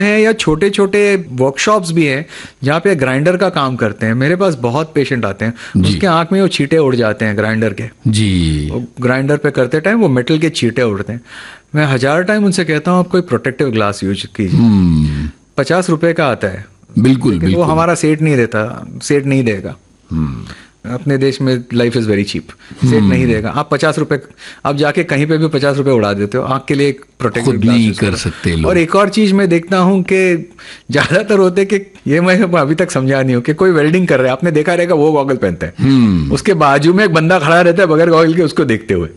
हैं या छोटे छोटे वर्कशॉप्स भी हैं जहाँ पे ग्राइंडर का काम करते हैं। मेरे पास बहुत पेशेंट आते हैं, उसके आंख में वो छींटे उड़ जाते हैं ग्राइंडर के। जी, ग्राइंडर पे करते टाइम वो मेटल के छींटे उड़ते हैं। मैं 1000 टाइम उनसे कहता हूँ आप कोई प्रोटेक्टिव ग्लास यूज कीजिए। 50 रुपए का आता है, बिल्कुल, बिल्कुल। वो हमारा सेट नहीं देगा। अपने देश में life is very cheap, set नहीं देगा। आप 50 रुपए, आप जाके कहीं पे भी 50 रुपए उड़ा देते हो, आंख के लिए एक प्रोटेक्टिव ग्लास नहीं कर सकते लोग। और एक और चीज मैं देखता हूँ कि ज्यादातर होते कि ये मैं अभी तक समझा नहीं हूँ कि कोई वेल्डिंग कर रहा है, आपने देखा रहेगा वो गॉगल पहनता है, उसके बाजू में एक बंदा खड़ा रहता है बगैर गॉगल के उसको देखते हुए।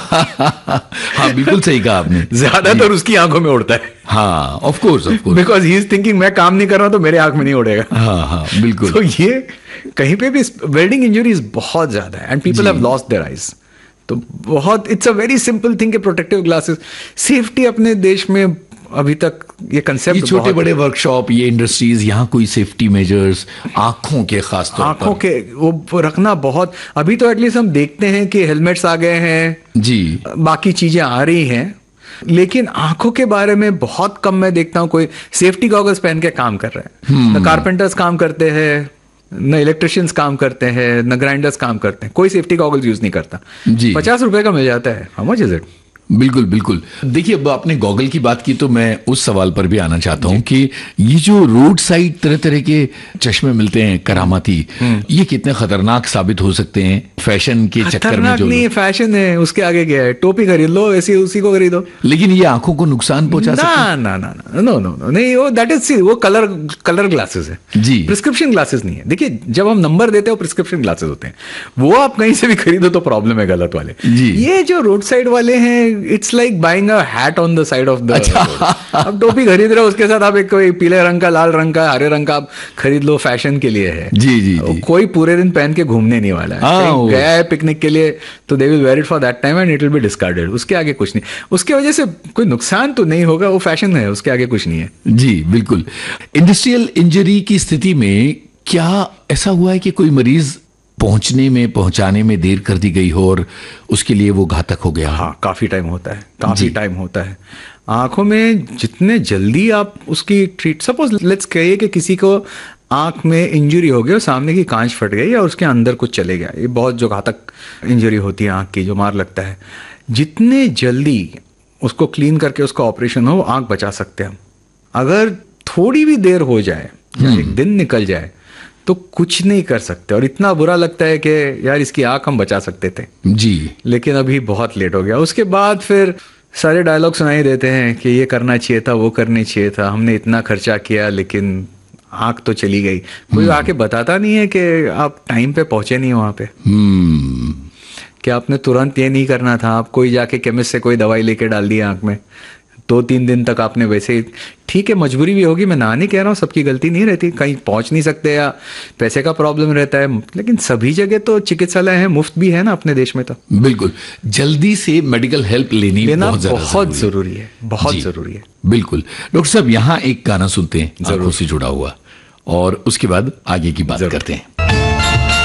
हाँ, बिल्कुल सही कहा आपने। ज्यादातर उसकी आंखों में उड़ता है। हाँ, of course, because he is thinking मैं काम नहीं कर रहा हूं तो मेरे आंख में नहीं उड़ेगा। हाँ, बिल्कुल। तो ये कहीं पे भी वेल्डिंग इंजरीज बहुत ज्यादा है and people have lost their eyes. तो बहुत, it's a very simple thing कि प्रोटेक्टिव ग्लासेस, सेफ्टी अपने देश में अभी तक ये कंसेप्ट, ये छोटे बड़े वर्कशॉप, ये इंडस्ट्रीज, यहाँ कोई सेफ्टी मेजर्स आंखों के खास तौर पर आंखों के वो रखना बहुत, अभी तो एटलीस्ट हम देखते हैं कि हेलमेट्स आ गए हैं जी, बाकी चीजें आ रही हैं, लेकिन आंखों के बारे में बहुत कम मैं देखता हूं कोई सेफ्टी गॉगल्स पहन के काम कर रहे हैं। न कारपेंटर्स काम करते हैं, न इलेक्ट्रिशियंस काम करते हैं, न ग्राइंडर्स काम करते हैं, कोई सेफ्टी गॉगल्स यूज नहीं करता। 50 रुपए का मिल जाता है। How much is it? बिल्कुल, बिल्कुल। देखिए, अब आपने गॉगल की बात की तो मैं उस सवाल पर भी आना चाहता हूं कि ये जो रोड साइड तरह तरह के चश्मे मिलते हैं करामाती, ये कितने खतरनाक साबित हो सकते हैं फैशन के चक्कर में? जो नहीं, फैशन है, उसके आगे क्या है, टोपी खरीद लो, ऐसी उसी को खरीदो, लेकिन ये आंखों को नुकसान पहुंचा सकते हैं। ना, नहीं, वो दैट इज, वो कलर ग्लासेस है जी, प्रिस्क्रिप्शन ग्लासेस नहीं है। देखिए, जब हम नंबर देते हो प्रिस्क्रिप्शन ग्लासेस होते हैं, वो आप कहीं से भी खरीदो तो प्रॉब्लम है, गलत वाले जी। ये जो रोड साइड वाले हैं, it's like buying a hat on the side of the road. अब टोपी खरीद रहे हो, उसके साथ आप एक कोई पीले रंग का, लाल रंग का, हरे रंग का आप खरीद लो, फैशन के लिए है जी। कोई पूरे दिन पहन के घूमने नहीं वाला है। गया है पिकनिक के लिए तो they will where it for that time and it will be discarded. उसके आगे कुछ नहीं, उसके वजह से कोई नुकसान तो नहीं होगा, वो फैशन है, उसके आगे कुछ नहीं है जी। बिल्कुल। इंडस्ट्रियल इंजरी की स्थिति में क्या ऐसा हुआ है कि कोई मरीज पहुंचाने में देर कर दी गई हो और उसके लिए वो घातक हो गया? हाँ, काफी टाइम होता है। आंखों में जितने जल्दी आप उसकी सपोज लेट्स कहिए कि किसी को आंख में इंजरी हो गई और सामने की कांच फट गई या उसके अंदर कुछ चले गया, ये बहुत जो घातक इंजरी होती है आंख की, जो मार लगता है, जितने जल्दी उसको क्लीन करके उसका ऑपरेशन हो, आंख बचा सकते हैं हम। अगर थोड़ी भी देर हो जाए या एक दिन निकल जाए तो कुछ नहीं कर सकते, और इतना बुरा लगता है कि यार इसकी आंख हम बचा सकते थे जी, लेकिन अभी बहुत लेट हो गया। उसके बाद फिर सारे डायलॉग सुनाई देते हैं कि ये करना चाहिए था, वो करना चाहिए था, हमने इतना खर्चा किया लेकिन आंख तो चली गई। कोई आके बताता नहीं है कि आप टाइम पे पहुंचे नहीं वहां पे, कि आपने तुरंत ये नहीं करना था, आप कोई जाके केमिस्ट से कोई दवाई लेके डाल दी आंख में, 2-3 दिन तक आपने वैसे ही, ठीक है मजबूरी भी होगी, मैं ना नहीं कह रहा हूँ, सबकी गलती नहीं रहती, कहीं पहुंच नहीं सकते या पैसे का प्रॉब्लम रहता है, लेकिन सभी जगह तो चिकित्सालय है, मुफ्त भी है ना अपने देश में। तो बिल्कुल, जल्दी से मेडिकल हेल्प लेना बहुत जरूरी है, बहुत जरूरी है। बिल्कुल। डॉक्टर साहब, यहाँ एक गाना सुनते हैं आंखों से जुड़ा हुआ, और उसके बाद आगे की बात करते हैं।